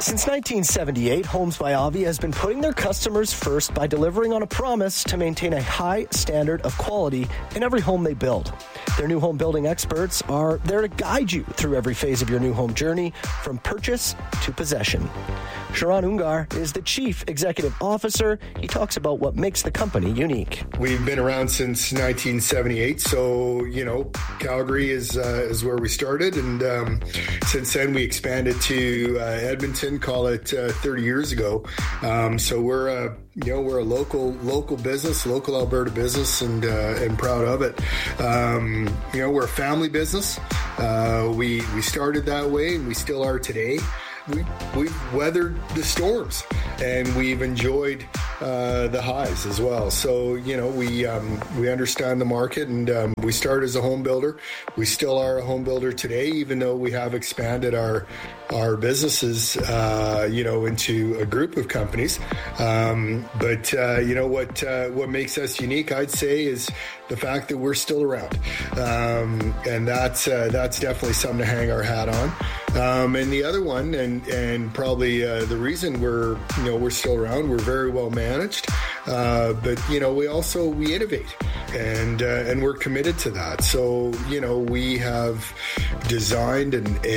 Since 1978, Homes by Avi has been putting their customers first by delivering on a promise to maintain a high standard of quality in every home they build. Their new home building experts are there to guide you through every phase of your new home journey, from purchase to possession. Sharon Ungar is the Chief Executive Officer. He talks about what makes the company unique. We've been around since 1978, so, Calgary is where we started, and since then we expanded to Edmonton, call it 30 years ago. So we're a local business, local Alberta business, and proud of it. We're a family business. We started that way, and we still are today. We've weathered the storms, and we've enjoyed the highs as well. So, we understand the market, and we started as a home builder. We still are a home builder today, even though we have expanded our businesses, into a group of companies. But what makes us unique, I'd say, is the fact that we're still around. And that's definitely something to hang our hat on. And the other one, and probably the reason we're still around, we're very well managed. But we innovate, and we're committed to that. So, we have designed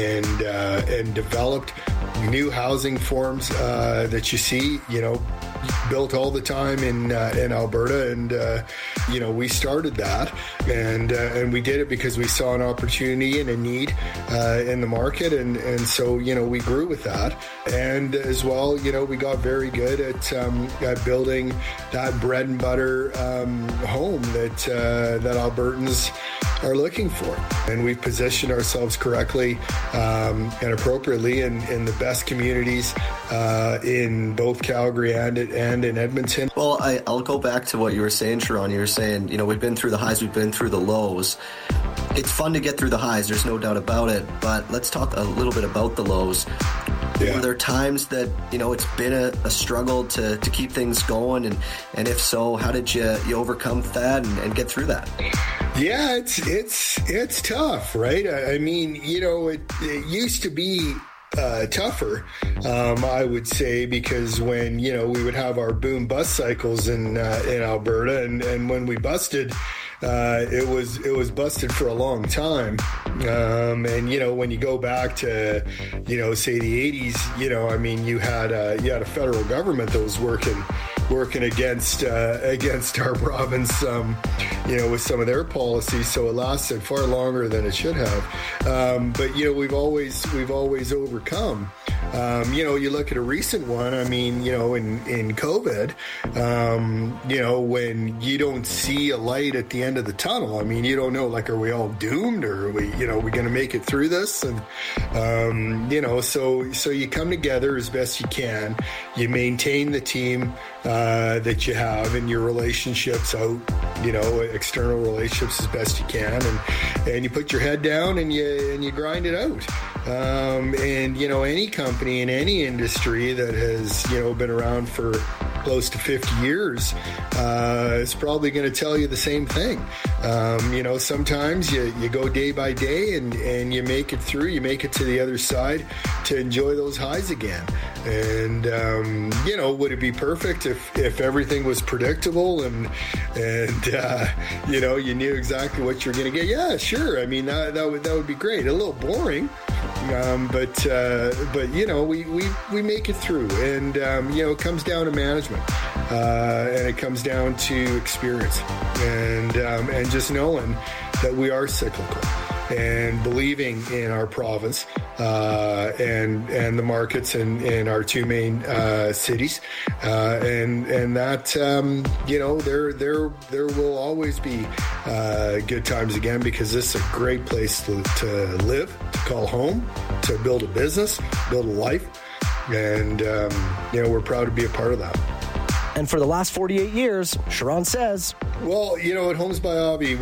and developed new housing forms that you see, built all the time in Alberta, and we started that, and we did it because we saw an opportunity and a need in the market, and so we grew with that, and as well we got very good at building that bread and butter home that Albertans are looking for, and we've positioned ourselves correctly and appropriately in the best communities in both Calgary and in Edmonton. Well, I'll go back to what you were saying, Sharon. You were saying, we've been through the highs, we've been through the lows. It's fun to get through the highs, there's no doubt about it, but let's talk a little bit about the lows. Yeah. Were there times that, it's been a struggle to keep things going? And if so, how did you overcome that and get through that? Yeah, it's tough, right? I mean, it used to be tougher, I would say, because when, we would have our boom bust cycles in Alberta, and when we busted, it was busted for a long time. And, when you go back to, say the 80s, you had a federal government that was working against our province, with some of their policies. So it lasted far longer than it should have. But, we've always overcome. You look at a recent one, in COVID, when you don't see a light at the end of the tunnel, you don't know, are we all doomed, or are we going to make it through this? And, so you come together as best you can, you maintain the team that you have and your relationships out, external relationships as best you can, and you put your head down and you grind it out. Any company in any industry that has, been around for close to 50 years is probably going to tell you the same thing. Sometimes you go day by day and you make it through, you make it to the other side to enjoy those highs again. And, would it be perfect if everything was predictable and you knew exactly what you're going to get? Yeah, sure. That would be great. A little boring. But we make it through, and it comes down to management, and it comes down to experience, and just knowing that we are cyclical, and believing in our province, and the markets in our two main cities, and that there will always be good times again, because this is a great place to live, to call home, to build a business, build a life, and we're proud to be a part of that. And for the last 48 years, Sharon says, well, at Homes by Avi,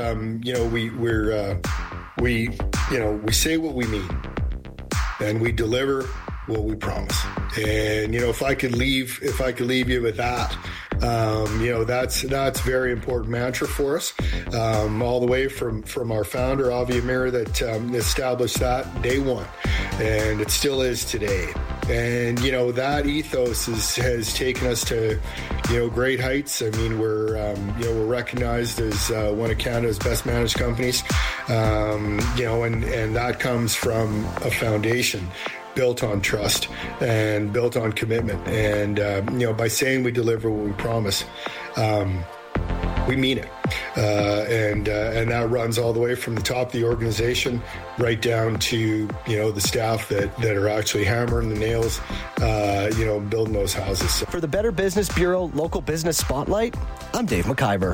we say what we mean, and we deliver what we promise. And if I could leave you with that, that's very important mantra for us, all the way from our founder Avi Amir, that established that day one, and it still is today. And, that ethos has taken us to, great heights. I mean, we're recognized as one of Canada's best managed companies, and that comes from a foundation built on trust and built on commitment. And, by saying we deliver what we promise, we mean it. And that runs all the way from the top of the organization right down to, the staff that are actually hammering the nails, building those houses. For the Better Business Bureau Local Business Spotlight, I'm Dave McIver.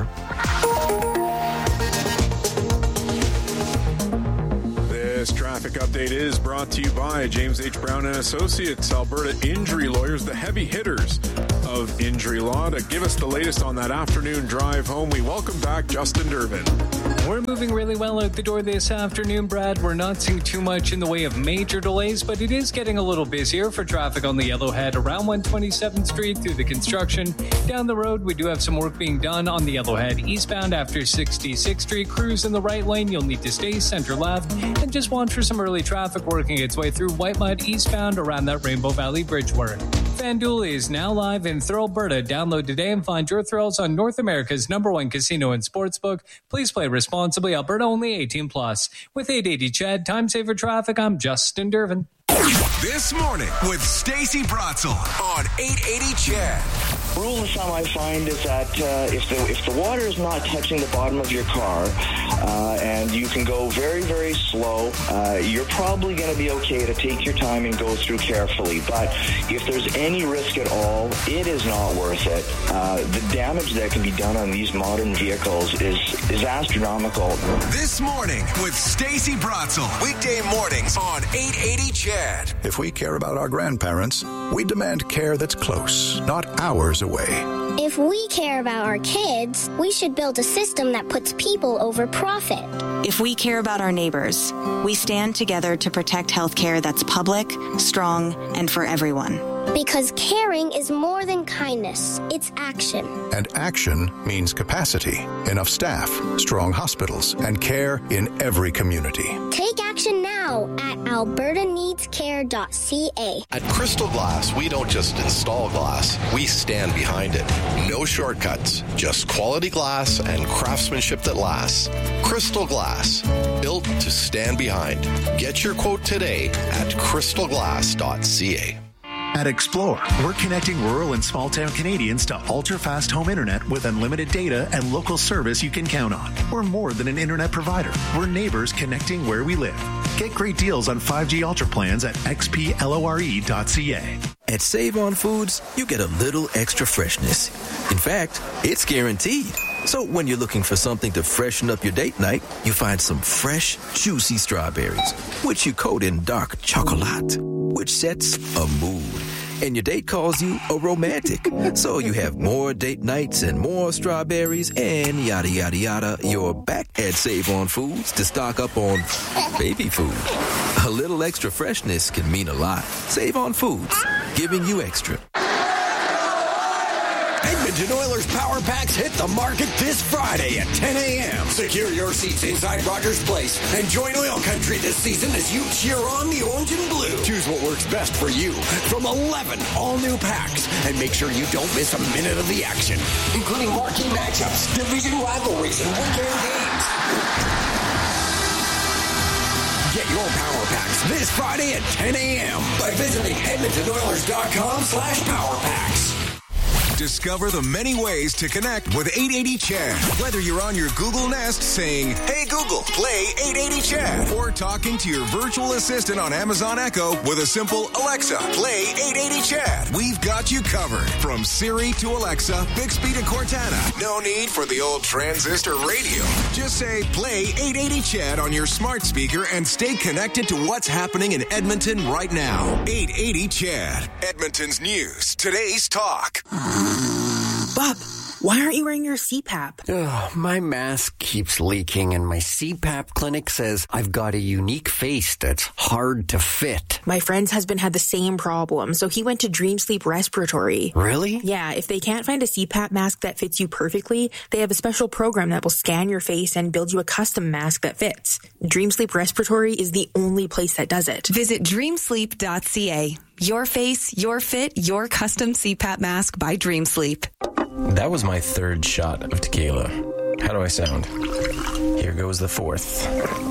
This traffic update is brought to you by James H. Brown & Associates, Alberta Injury Lawyers, the heavy hitters of injury law. To give us the latest on that afternoon drive home, we welcome back Justin Durbin. We're moving really well out the door this afternoon, Brad. We're not seeing too much in the way of major delays, but it is getting a little busier for traffic on the Yellowhead around 127th Street through the construction. Down the road, we do have some work being done on the Yellowhead eastbound after 66th Street. Cruise in the right lane. You'll need to stay center left and just watch for some early traffic working its way through Whitemud eastbound around that Rainbow Valley Bridge work. FanDuel is now live in Thrill, Alberta. Download today and find your thrills on North America's #1 casino and sportsbook. Please play responsibly. Alberta only 18+. With 880 Chad, time saver traffic, I'm Justin Durbin. This morning with Stacey Bratzel on 880 Chad. Rule of thumb I find is that if the water is not touching the bottom of your car and you can go very, very slow, you're probably going to be okay to take your time and go through carefully. But if there's any risk at all, it is not worth it. The damage that can be done on these modern vehicles is astronomical. This morning with Stacey Bratzel. Weekday mornings on 880 Chad. If we care about our grandparents, we demand care that's close, not hours away. If we care about our kids, we should build a system that puts people over profit. If we care about our neighbors, we stand together to protect healthcare that's public, strong, and for everyone. Because caring is more than kindness, it's action. And action means capacity, enough staff, strong hospitals, and care in every community. Take action now at albertaneedscare.ca. At Crystal Glass, we don't just install glass, we stand behind it. No shortcuts, just quality glass and craftsmanship that lasts. Crystal Glass, built to stand behind. Get your quote today at crystalglass.ca. At Explore, we're connecting rural and small-town Canadians to ultra-fast home internet with unlimited data and local service you can count on. We're more than an internet provider. We're neighbors connecting where we live. Get great deals on 5G Ultra plans at xplore.ca. At Save On Foods, you get a little extra freshness. In fact, it's guaranteed. So when you're looking for something to freshen up your date night, you find some fresh, juicy strawberries, which you coat in dark chocolate, which sets a mood. And your date calls you a romantic. So you have more date nights and more strawberries and yada, yada, yada. You're back at Save On Foods to stock up on baby food. A little extra freshness can mean a lot. Save On Foods, giving you extra. Edmonton Oilers Power Packs hit the market this Friday at 10 a.m. Secure your seats inside Rogers Place and join Oil Country this season as you cheer on the orange and blue. Choose what works best for you from 11 all-new packs and make sure you don't miss a minute of the action, including marquee matchups, division rivalries, and weekend games. Get your Power Packs this Friday at 10 a.m. by visiting EdmontonOilers.com/PowerPacks. Discover the many ways to connect with 880 Chad. Whether you're on your Google Nest saying, "Hey Google, play 880 Chad," or talking to your virtual assistant on Amazon Echo with a simple "Alexa, play 880 Chad." We've got you covered. From Siri to Alexa, Bixby to Cortana. No need for the old transistor radio. Just say, "Play 880 Chad" on your smart speaker and stay connected to what's happening in Edmonton right now. 880 Chad, Edmonton's news, today's talk. Bob, Why aren't you wearing your CPAP? Ugh, my mask keeps leaking and my CPAP clinic says I've got a unique face that's hard to fit. My friend's husband had the same problem, so he went to Dream Sleep Respiratory. Really? Yeah, if they can't find a CPAP mask that fits you perfectly, they have a special program that will scan your face and build you a custom mask that fits. Dream Sleep Respiratory is the only place that does it. Visit dreamsleep.ca. Your face, your fit, your custom CPAP mask by Dream Sleep. That was my third shot of tequila. How do I sound? Here goes the fourth.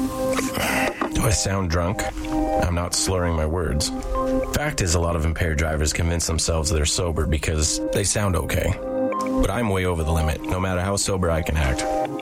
Do I sound drunk? I'm not slurring my words. Fact is, a lot of impaired drivers convince themselves they're sober because they sound okay. But I'm way over the limit, no matter how sober I can act.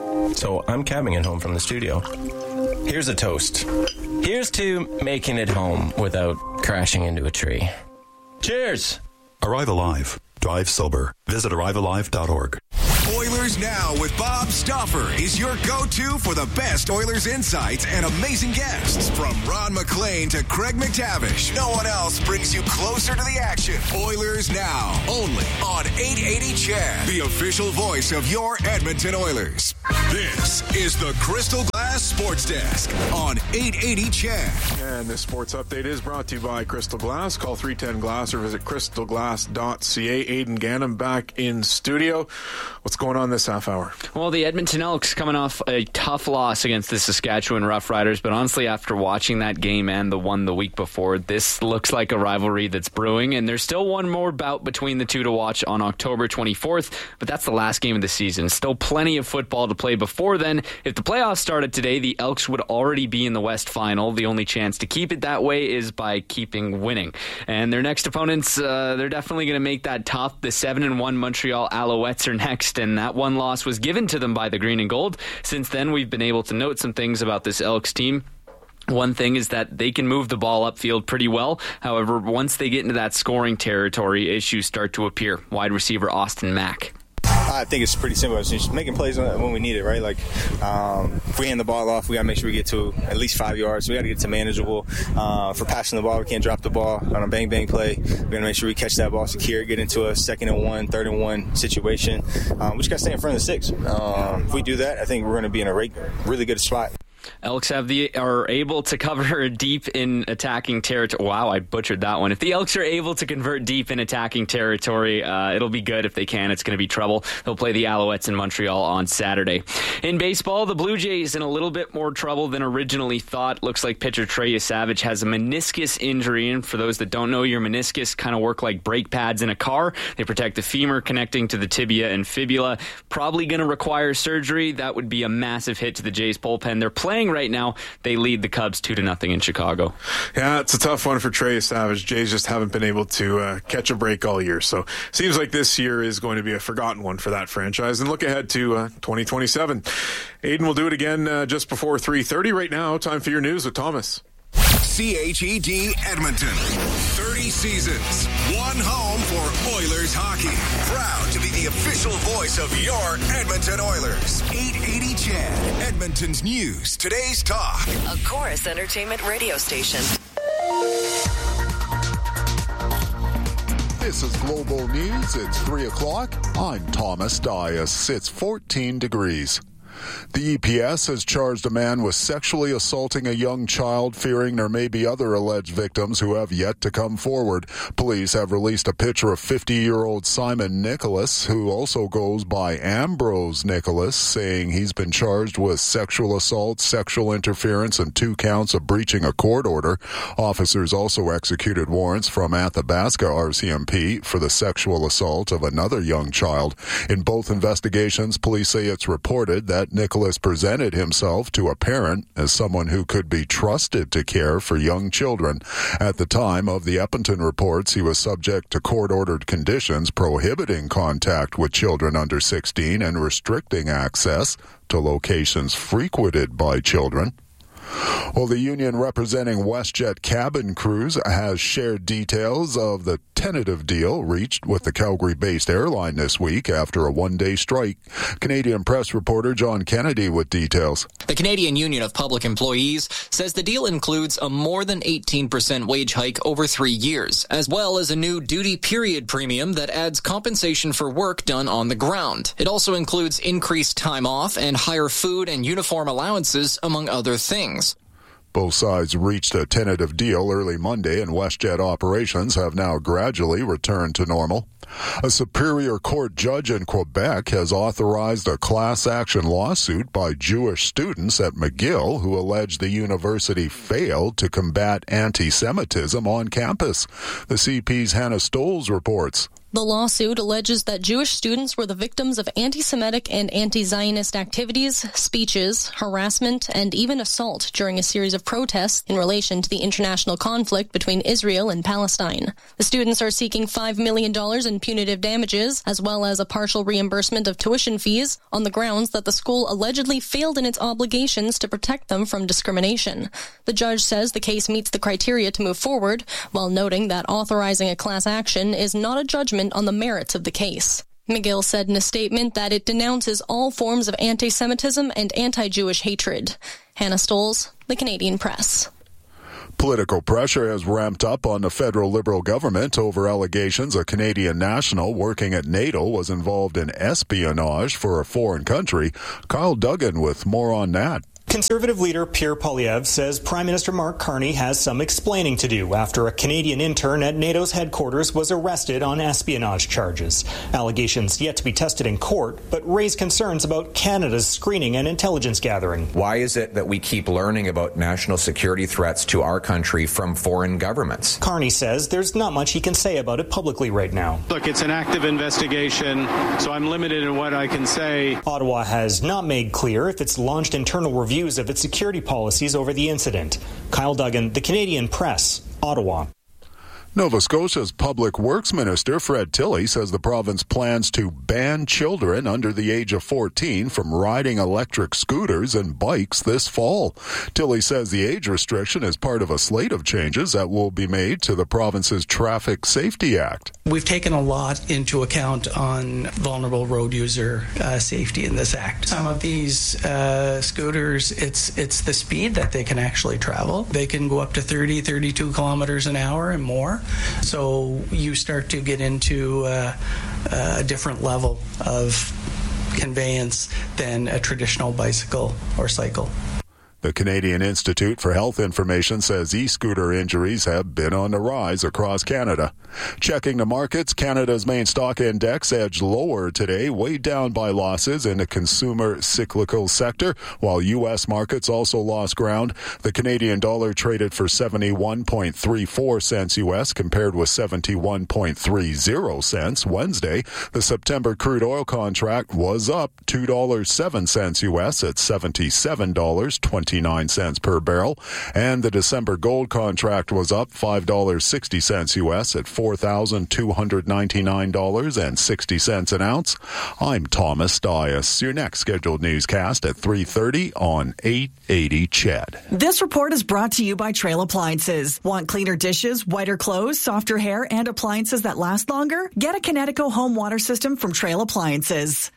So I'm cabbing it home from the studio. Here's a toast. Here's to making it home without crashing into a tree. Cheers! Arrive Alive. Drive sober. Visit arrivealive.org. Oilers Now with Bob Stauffer is your go-to for the best Oilers insights and amazing guests. From Ron McLean to Craig McTavish, no one else brings you closer to the action. Oilers Now, only on 880 CHED, the official voice of your Edmonton Oilers. This is the Crystal Glass Sports Desk on 880 CHED. And this sports update is brought to you by Crystal Glass. Call 310-GLASS or visit crystalglass.ca. Aidan Gannon back in studio. What's going on this half hour? Well, the Edmonton Elks coming off a tough loss against the Saskatchewan Roughriders, but honestly, after watching that game and the one the week before, this looks like a rivalry that's brewing, and there's still one more bout between the two to watch on October 24th, but that's the last game of the season. Still plenty of football to play before then. If the playoffs started today, the Elks would already be in the West Final. The only chance to keep it that way is by keeping winning. And their next opponents, they're definitely going to make that tough. The 7-1 Montreal Alouettes are next, and that one loss was given to them by the Green and Gold. Since then, we've been able to note some things about this Elks team. One thing is that they can move the ball upfield pretty well. However, once they get into that scoring territory, issues start to appear. Wide receiver Austin Mack. I think it's pretty simple. It's just making plays when we need it, right? Like, if we hand the ball off, we got to make sure we get to at least 5 yards. We got to get to manageable. For passing the ball, we can't drop the ball on a bang-bang play. We got to make sure we catch that ball secure, get into a 2nd and 1, 3rd and 1 situation. We just got to stay in front of the six. If we do that, I think we're going to be in a really good spot. Elks are able to cover deep in attacking territory. Wow, I butchered that one. If the Elks are able to convert deep in attacking territory, it'll be good. If they can, it's going to be trouble. They'll play the Alouettes in Montreal on Saturday. In baseball, the Blue Jays in a little bit more trouble than originally thought. Looks like pitcher Trey Savage has a meniscus injury, and for those that don't know, your meniscus kind of work like brake pads in a car. They protect the femur connecting to the tibia and fibula. Probably going to require surgery. That would be a massive hit to the Jays bullpen. They're playing right now. They lead the Cubs 2-0 in Chicago. Yeah, it's a tough one for Trey Savage. Jays just haven't been able to catch a break all year. So seems like this year is going to be a forgotten one for that franchise. And look ahead to 2027. Aidan will do it again just before 3:30. Right now, time for your news with Thomas. CHED Edmonton. 30 seasons. One home for Oilers hockey. Proud to be the official voice of your Edmonton Oilers. 880 CHED. Edmonton's news. Today's talk. A Chorus Entertainment radio station. This is Global News. It's 3 o'clock. I'm Thomas Dias. It's 14 degrees. The EPS has charged a man with sexually assaulting a young child, fearing there may be other alleged victims who have yet to come forward. Police have released a picture of 50-year-old Simon Nicholas, who also goes by Ambrose Nicholas, saying he's been charged with sexual assault, sexual interference, and 2 counts of breaching a court order. Officers also executed warrants from Athabasca RCMP for the sexual assault of another young child. In both investigations, police say it's reported that Nicholas presented himself to a parent as someone who could be trusted to care for young children. At the time of the Edmonton reports, he was subject to court-ordered conditions prohibiting contact with children under 16 and restricting access to locations frequented by children. Well, the union representing WestJet cabin crews has shared details of the tentative deal reached with the Calgary-based airline this week after a one-day strike. Canadian Press reporter John Kennedy with details. The Canadian Union of Public Employees says the deal includes a more than 18% wage hike over 3 years, as well as a new duty period premium that adds compensation for work done on the ground. It also includes increased time off and higher food and uniform allowances, among other things. Both sides reached a tentative deal early Monday, and WestJet operations have now gradually returned to normal. A Superior Court judge in Quebec has authorized a class action lawsuit by Jewish students at McGill who allege the university failed to combat anti-Semitism on campus. The CP's Hannah Stoles reports. The lawsuit alleges that Jewish students were the victims of anti-Semitic and anti-Zionist activities, speeches, harassment, and even assault during a series of protests in relation to the international conflict between Israel and Palestine. The students are seeking $5 million in punitive damages, as well as a partial reimbursement of tuition fees, on the grounds that the school allegedly failed in its obligations to protect them from discrimination. The judge says the case meets the criteria to move forward, while noting that authorizing a class action is not a judgment on the merits of the case. McGill said in a statement that it denounces all forms of anti-Semitism and anti-Jewish hatred. Hannah Stoles, The Canadian Press. Political pressure has ramped up on the federal Liberal government over allegations a Canadian national working at NATO was involved in espionage for a foreign country. Kyle Duggan with more on that. Conservative leader Pierre Poilievre says Prime Minister Mark Carney has some explaining to do after a Canadian intern at NATO's headquarters was arrested on espionage charges. Allegations yet to be tested in court, but raise concerns about Canada's screening and intelligence gathering. Why is it that we keep learning about national security threats to our country from foreign governments? Carney says there's not much he can say about it publicly right now. Look, it's an active investigation, so I'm limited in what I can say. Ottawa has not made clear if it's launched internal reviews of its security policies over the incident. Kyle Duggan, The Canadian Press, Ottawa. Nova Scotia's Public Works Minister Fred Tilley says the province plans to ban children under the age of 14 from riding electric scooters and bikes this fall. Tilley says the age restriction is part of a slate of changes that will be made to the province's Traffic Safety Act. We've taken a lot into account on vulnerable road user safety in this act. Some of these scooters, it's the speed that they can actually travel. They can go up to 30, 32 kilometers an hour and more. So you start to get into a different level of conveyance than a traditional bicycle or cycle. The Canadian Institute for Health Information says e-scooter injuries have been on the rise across Canada. Checking the markets, Canada's main stock index edged lower today, weighed down by losses in the consumer cyclical sector, while U.S. markets also lost ground. The Canadian dollar traded for 71.34 cents U.S. compared with 71.30 cents Wednesday. The September crude oil contract was up $2.07 U.S. at $77.29 per barrel, and the December gold contract was up $5.60 U.S. at $4,299.60 an ounce. I'm Thomas Dias. Your next scheduled newscast at 3:30 on 880 CHED. This report is brought to you by Trail Appliances. Want cleaner dishes, whiter clothes, softer hair, and appliances that last longer? Get a Kinetico home water system from Trail Appliances.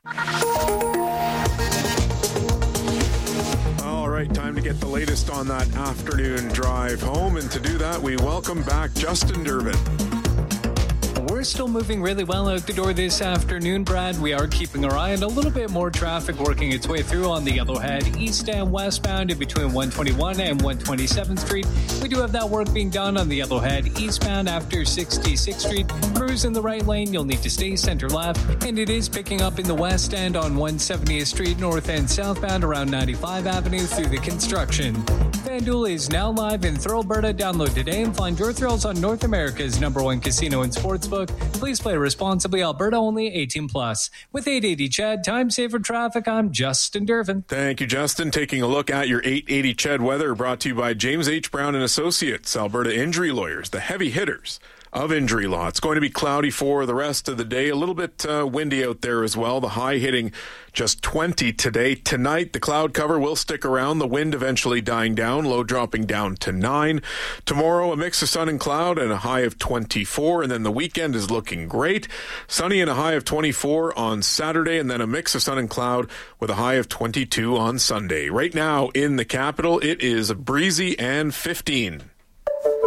Time to get the latest on that afternoon drive home, and to do that we welcome back Justin Durbin. We're still moving really well out the door this afternoon, Brad. We are keeping our eye on a little bit more traffic working its way through on the Yellowhead east and westbound in between 121 and 127th Street. We do have that work being done on the Yellowhead eastbound after 66th Street. Cruise in the right lane, you'll need to stay center left, and it is picking up in the west end on 170th Street north and southbound around 95 Avenue through the construction. FanDuel is now live in Alberta. Download today and find your thrills on North America's #1 casino and sportsbook. Please play responsibly. Alberta only, 18+. With 880 CHED, time saver traffic, I'm Justin Durbin. Thank you, Justin. Taking a look at your 880 CHED weather, brought to you by James H. Brown and Associates, Alberta injury lawyers, the heavy hitters of Injury Law. It's going to be cloudy for the rest of the day. A little bit windy out there as well. The high hitting just 20 today. Tonight, the cloud cover will stick around. The wind eventually dying down, low dropping down to 9. Tomorrow, a mix of sun and cloud and a high of 24. And then the weekend is looking great. Sunny and a high of 24 on Saturday, and then a mix of sun and cloud with a high of 22 on Sunday. Right now in the capital, it is breezy and 15.